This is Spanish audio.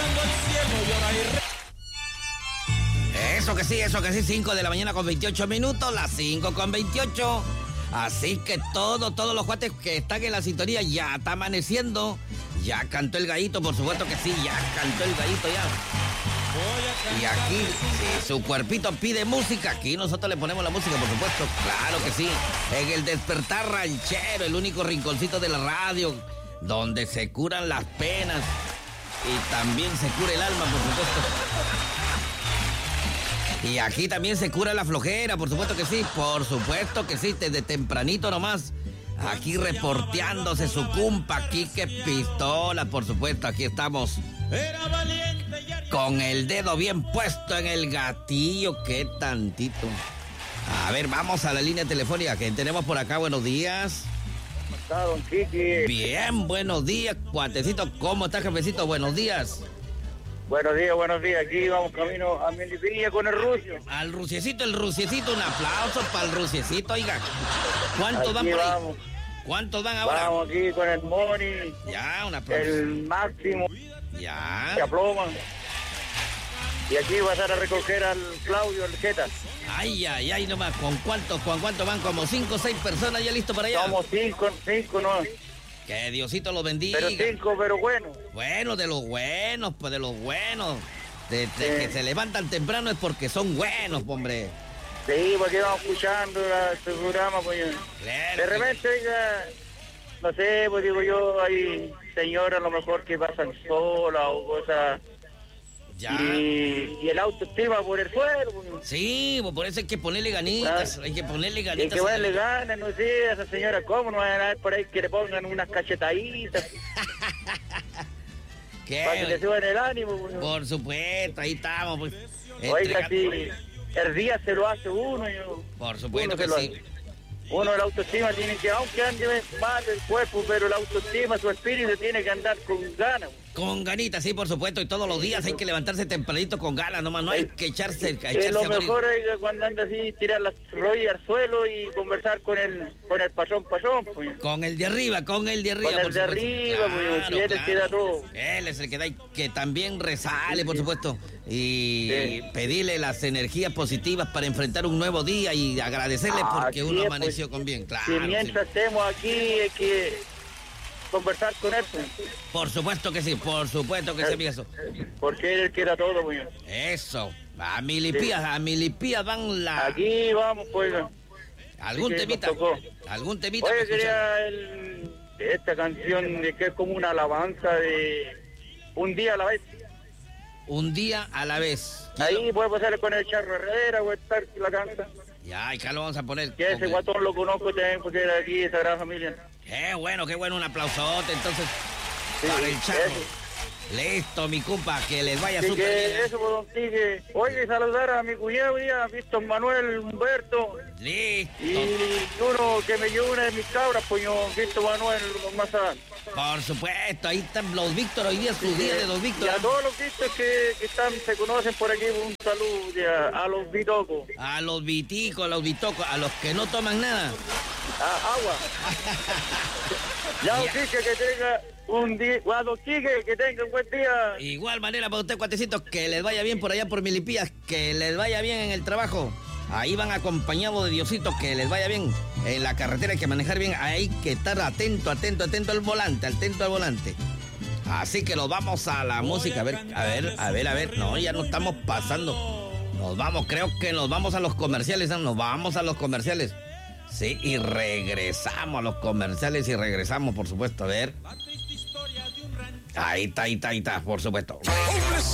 Eso que sí, 5 de la mañana con 28 minutos, las 5 con 28. Así que todos los cuates que están en la sintonía, ya está amaneciendo. Ya cantó el gallito, por supuesto que sí, ya cantó el gallito ya. Y aquí, si su cuerpito pide música, aquí nosotros le ponemos la música, por supuesto, claro que sí. En el Despertar Ranchero, el único rinconcito de la radio, donde se curan las penas y también se cura el alma, por supuesto. Y aquí también se cura la flojera, por supuesto que sí, desde tempranito nomás. Aquí reporteándose su compa, Quique Pistola, por supuesto, aquí estamos. Con el dedo bien puesto en el gatillo, qué tantito. A ver, vamos a la línea telefónica que tenemos por acá, buenos días. ¿Cómo está, don Quique? Bien, buenos días, cuatecito, ¿cómo está, jefecito? Buenos días. Buenos días, aquí vamos camino a Melipilla con el Rucio. Al Ruciecito, un aplauso para el Ruciecito, oiga. ¿Cuántos van por ahí? Vamos. ¿Cuántos van ahora? Vamos aquí con el Moni. Ya, un aplauso. El Máximo. Ya. Que aploma. Y aquí va a estar a recoger al Claudio, el Jeta. Ay, nomás. ¿Con cuánto van? Como 5 o 6 personas ya listo para allá. Somos 5, ¿no? Que Diosito los bendiga. Pero 5, pero bueno. Bueno, de los buenos, pues de los buenos. De que se levantan temprano es porque son buenos, hombre. Sí, porque vamos escuchando este programa, pues. Claro, de repente, oiga, no sé, pues digo yo, hay señoras a lo mejor que pasan sola o cosas. Ya. Y el autoestima por el suelo. Pues. Sí, pues por eso hay que ponerle ganitas, hay que ponerle ganitas. Y que ponerle ganas, no sé, a esa señora, ¿cómo no van a ver por ahí que le pongan unas cachetaditas? ¿Qué? Para que le suban el ánimo. Pues. Por supuesto, ahí estamos, pues. Oiga, sí, el día se lo hace uno. Por supuesto que sí. Uno, la autoestima tiene que, aunque ande mal el cuerpo, pero la autoestima, su espíritu tiene que andar con ganas. Con ganitas, sí, por supuesto, y todos los días hay que levantarse tempranito con ganas, nomás no hay que echarse es lo mejor es cuando anda así, tirar las rodillas al suelo y conversar con el pasón, pues. Con el de arriba, Con el de arriba, claro, pues, y él es el que da todo. Él es el que da y que también resale, por supuesto, y pedirle las energías positivas para enfrentar un nuevo día y agradecerle porque uno amaneció con bien, claro. Si mientras estemos aquí hay que conversar con él. Pues. Por supuesto que sí, amigo, eso. Porque él es el que da todo, pues. Eso, a Milipías van la... Aquí vamos, pues. ¿Algún temita? Oye, quería esta canción de que es como una alabanza de Un día a la vez. Un día a la vez. Ahí puede pasar con el Charro Herrera o estar la canta. Ya, acá lo vamos a poner. Que ese guatón lo conozco también porque era aquí de Sagrada Familia. Qué bueno, un aplausote entonces sí, para el Charro. Eso. Listo, mi compa, que les vaya súper bien. Eso, pues, don Quique. Oye, saludar a mi cuñado, ya, Víctor Manuel Humberto. Listo. Y uno que me llevó una de mis cabras, pues yo, Víctor Manuel Mazán. Por supuesto, ahí están los Víctor, hoy día es su día de los Víctor. Y a todos los Víctor que están, se conocen por aquí, un saludo ya, a los Vitocos. A los Viticos, a los Vitocos, a los que no toman nada. Agua. Ya, don Quique, que tenga un día, don Quique, que tenga un buen día. Igual manera para usted, cuatecitos, que les vaya bien por allá por Milipías, que les vaya bien en el trabajo. Ahí van acompañados de Diosito, que les vaya bien. En la carretera hay que manejar bien, hay que estar atento al volante. Así que nos vamos a la música, a ver. No, ya no estamos pasando. Creo que nos vamos a los comerciales, ¿no? Nos vamos a los comerciales. Sí, y regresamos a los comerciales por supuesto, a ver. Ahí está, por supuesto.